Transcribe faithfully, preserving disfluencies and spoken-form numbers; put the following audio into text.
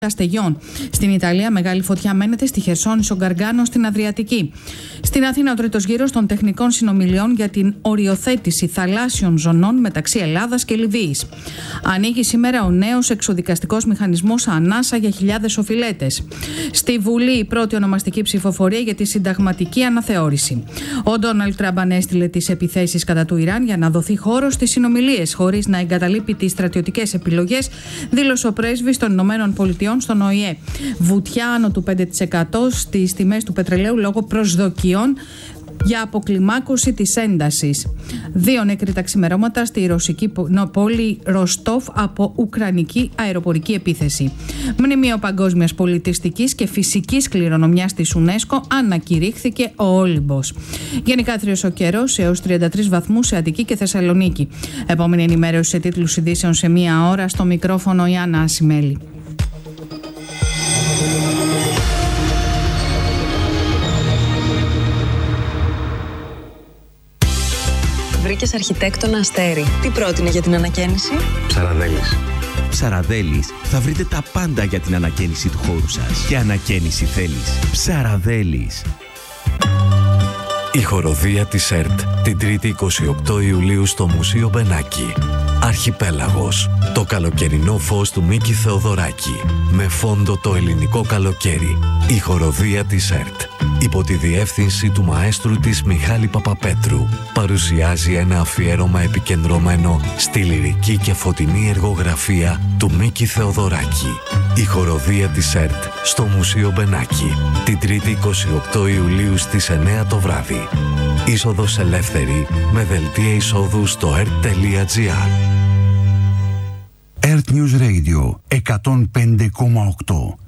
Καστεγιών. Στην Ιταλία, μεγάλη φωτιά μένεται στη Χερσόνησο Γκαργκάνο στην Αδριατική. Στην Αθήνα, ο τρίτος γύρος των τεχνικών συνομιλιών για την οριοθέτηση θαλάσσιων ζωνών μεταξύ Ελλάδας και Λιβύης. Ανοίγει σήμερα ο νέος εξοδικαστικός μηχανισμός ανάσα για χιλιάδες οφειλέτες. Στη Βουλή, η πρώτη ονομαστική ψηφοφορία για τη συνταγματική αναθεώρηση. Ο Ντόναλντ Τραμπ ανέστειλε τις επιθέσεις κατά του Ιράν για να δοθεί χώρο στις συνομιλίες, χωρίς να εγκαταλείπει τις στρατιωτικές επιλογές, δήλωσε ο πρέσβης των Ηνωμένων Πολιτειών στον Ο Η Ε. Βουτιά άνω του πέντε τοις εκατό στις τιμές του πετρελαίου λόγω προσδοκιών για αποκλιμάκωση της έντασης. Δύο νεκροί τα ξημερώματα στη ρωσική πόλη Ροστόφ από ουκρανική αεροπορική επίθεση. Μνημείο παγκόσμιας πολιτιστικής και φυσικής κληρονομιάς της UNESCO ανακηρύχθηκε ο Όλυμπος. Γενικά θριος ο καιρός έως τριάντα τρεις βαθμούς σε Αττική και Θεσσαλονίκη. Επόμενη ενημέρωση σε τίτλους ειδήσεων σε μία ώρα. Στο μικρόφωνο η Άννα Ασημέλη. Βρήκες αρχιτέκτονα Αστέρι. Τι πρότεινε για την ανακαίνιση? Ψαραδέλης. Ψαραδέλης. Θα βρείτε τα πάντα για την ανακαίνιση του χώρου σας. Και ανακαίνιση θέλεις. Ψαραδέλης. Η χοροδία της ΕΡΤ την τρίτη εικοστή ογδόη Ιουλίου στο Μουσείο Μπενάκη. Αρχιπέλαγος. Το καλοκαιρινό φως του Μίκη Θεοδωράκη. Με φόντο το ελληνικό καλοκαίρι. Η χοροδία της ΕΡΤ. Υπό τη διεύθυνση του μαέστρου της Μιχάλη Παπαπέτρου. Παρουσιάζει ένα αφιέρωμα επικεντρωμένο στη λυρική και φωτεινή εργογραφία του Μίκη Θεοδωράκη. Η χοροδία της ΕΡΤ στο Μουσείο Μπενάκη. Την τρίτη εικοστή ογδόη Ιουλίου στις εννιά το βράδυ. Είσοδος ελεύθερη με δελτία εισόδου στο ερτ τελεία τζι άρ. ΕΡΤ News Radio εκατόν πέντε κόμμα οκτώ.